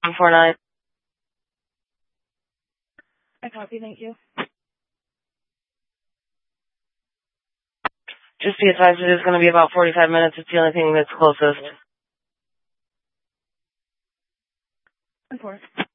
49. I copy, thank you. Just be advised it is going to be about 45 minutes. It's the only thing that's closest. 4.